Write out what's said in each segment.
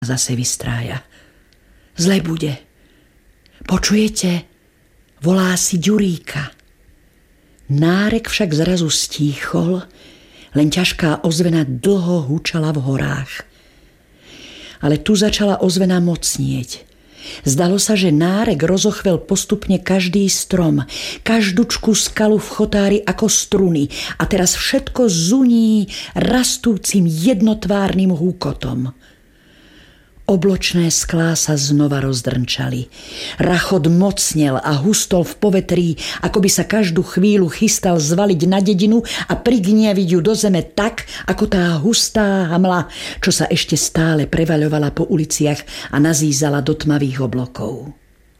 Zase vystrája. Zle bude. Počujete? Volá si Ďuríka. Nárek však zrazu stíchol, len ťažká ozvena dlho hučala v horách. Ale tu začala ozvena mocnieť. Zdalo sa, že Nárek rozochvel postupne každý strom, každúčku skalu v chotári ako struny a teraz všetko zuní rastúcim jednotvárnym húkotom. Obločné sklá sa znova rozdrnčali. Rachot mocnel a hustol v povetrí, ako by sa každú chvíľu chystal zvaliť na dedinu a prignieviť ju do zeme tak, ako tá hustá hamla, čo sa ešte stále prevaľovala po uliciach a nazízala do tmavých oblokov.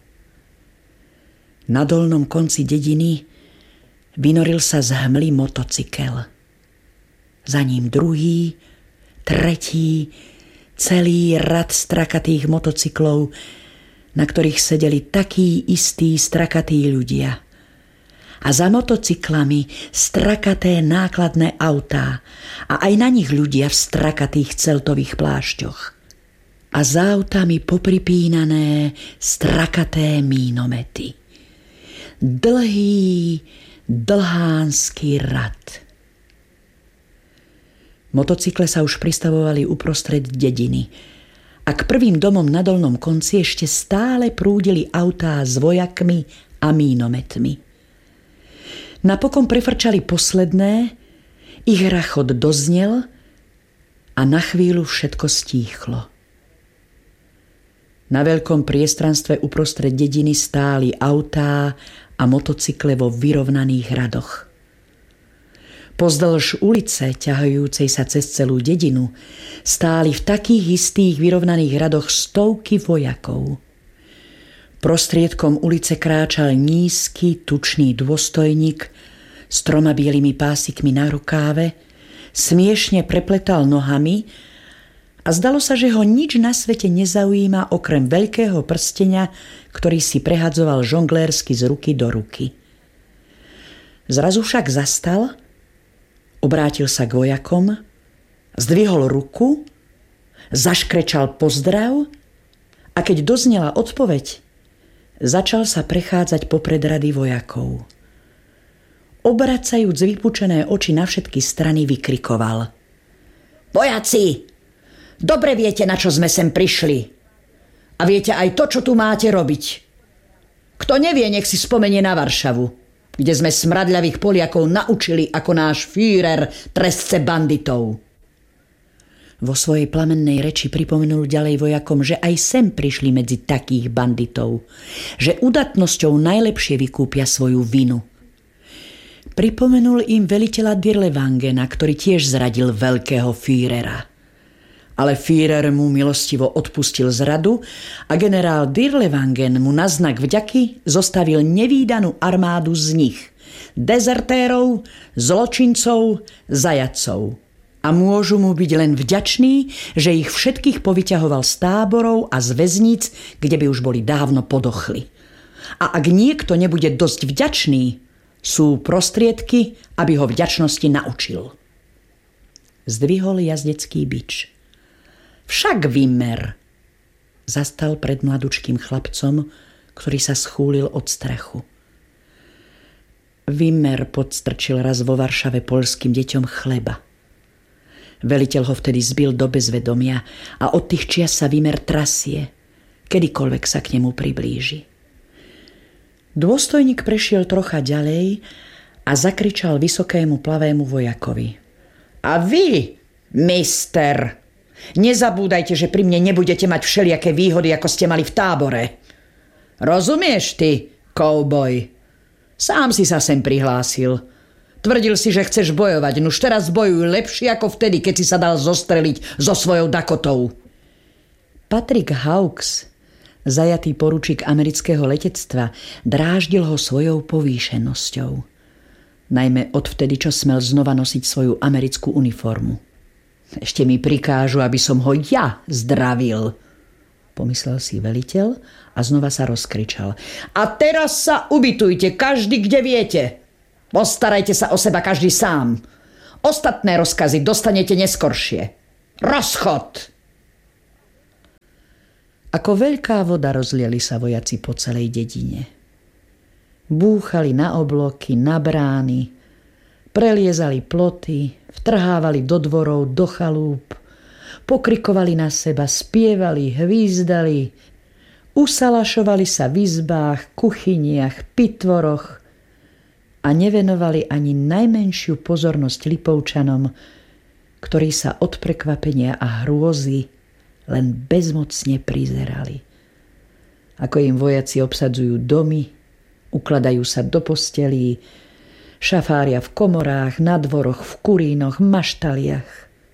Na dolnom konci dediny vynoril sa z hmly motocykel. Za ním druhý, tretí, celý rad strakatých motocyklov, na ktorých sedeli takí istí strakatí ľudia. A za motocyklami strakaté nákladné autá a aj na nich ľudia v strakatých celtových plášťoch. A za autami popripínané strakaté mínomety. Dlhý, dlhánsky rad. Motocykle sa už pristavovali uprostred dediny a k prvým domom na dolnom konci ešte stále prúdili autá s vojakmi a mínometmi. Napokon prefrčali posledné, ich rachot doznel a na chvíľu všetko stíchlo. Na veľkom priestranstve uprostred dediny stáli autá a motocykle vo vyrovnaných radoch. Pozdĺž ulice, ťahajúcej sa cez celú dedinu, stáli v takých istých vyrovnaných radoch stovky vojakov. Prostriedkom ulice kráčal nízky, tučný dôstojník s 3 bielými pásikmi na rukáve, smiešne prepletal nohami a zdalo sa, že ho nič na svete nezaujíma okrem veľkého prstenia, ktorý si prehadzoval žonglérsky z ruky do ruky. Zrazu však zastal, obrátil sa k vojakom, zdvihol ruku, zaškrečal pozdrav a keď doznela odpoveď, začal sa prechádzať popred rady vojakov. Obracajúc vypučené oči na všetky strany, vykrikoval: Vojaci, dobre viete, na čo sme sem prišli. A viete aj to, čo tu máte robiť. Kto nevie, nech si spomenie na Varšavu, kde sme smradľavých Poliakov naučili, ako náš Führer trestce banditov. Vo svojej plamennej reči pripomenul ďalej vojakom, že aj sem prišli medzi takých banditov, že udatnosťou najlepšie vykúpia svoju vinu. Pripomenul im veliteľa Dirlewangena, ktorý tiež zradil veľkého Führera. Ale Führer mu milostivo odpustil zradu a generál Dirlewangen mu na znak vďaky zostavil nevídanú armádu z nich, dezertérov, zločincov, zajatcov. A môžu mu byť len vďační, že ich všetkých povyťahoval z táborov a z väzníc, kde by už boli dávno podochli. A ak niekto nebude dosť vďačný, sú prostriedky, aby ho vďačnosti naučil. Zdvihol jazdecký bič. Však Wimmer zastal pred mladučkým chlapcom, ktorý sa schúlil od strachu. Wimmer podstrčil raz vo Varšave poľským deťom chleba. Veliteľ ho vtedy zbil do bezvedomia a od tých čias sa Wimmer trasie, kedykoľvek sa k nemu priblíži. Dôstojník prešiel trocha ďalej a zakričal vysokému plavému vojakovi: A vy, mister, nezabúdajte, že pri mne nebudete mať všelijaké výhody, ako ste mali v tábore. Rozumieš ty, kouboj? Sám si sa sem prihlásil. Tvrdil si, že chceš bojovať, nuž teraz bojuj lepšie ako vtedy, keď si sa dal zostreliť so svojou Dakotou. Patrick Hawks, zajatý poručík amerického letectva, dráždil ho svojou povýšenosťou. Najmä odvtedy, čo smel znova nosiť svoju americkú uniformu. Ešte mi prikážu, aby som ho ja zdravil, pomyslel si veliteľ a znova sa rozkričal. A teraz sa ubytujte, každý kde viete. Postarajte sa o seba každý sám. Ostatné rozkazy dostanete neskoršie. Rozchod! Ako veľká voda rozliali sa vojaci po celej dedine. Búchali na obloky, na brány, preliezali ploty, vtrhávali do dvorov, do chalúp, pokrikovali na seba, spievali, hvízdali, usalašovali sa v izbách, kuchyniach, pitvoroch a nevenovali ani najmenšiu pozornosť Lipovčanom, ktorí sa od prekvapenia a hrôzy len bezmocne prizerali. Ako im vojaci obsadzujú domy, ukladajú sa do postelí, šafária v komorách, na dvoroch, v kurínoch, maštaliach.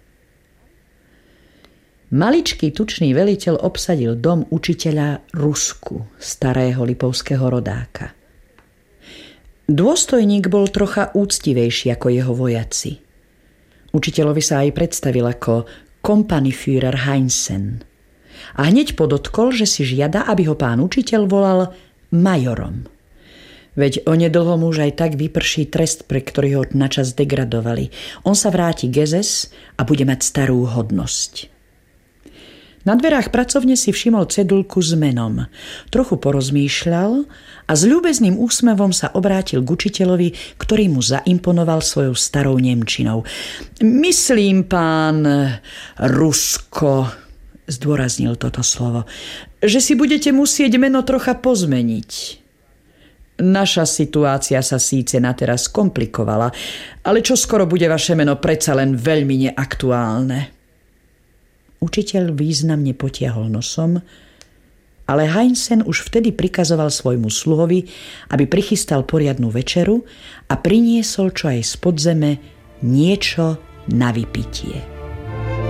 Maličký tučný veliteľ obsadil dom učiteľa Rusku, starého lipovského rodáka. Dôstojník bol trocha úctivejší ako jeho vojaci. Učiteľovi sa aj predstavil ako Kompaniführer Heinsen a hneď podotkol, že si žiada, aby ho pán učiteľ volal majorom. Veď onedlho mu už aj tak vyprší trest, pre ktorý ho načas degradovali. On sa vráti k SS a bude mať starú hodnosť. Na dverách pracovne si všimol cedulku s menom. Trochu porozmýšľal a s ľúbezným úsmevom sa obrátil k učiteľovi, ktorý mu zaimponoval svojou starou nemčinou. Myslím, pán Rusko, zdôraznil toto slovo, že si budete musieť meno trocha pozmeniť. Naša situácia sa síce na teraz komplikovala, ale čoskoro bude vaše meno predsa len veľmi neaktuálne. Učiteľ významne potiahol nosom, ale Heinsen už vtedy prikazoval svojmu sluhovi, aby prichystal poriadnu večeru a priniesol čo aj z podzeme niečo na vypitie.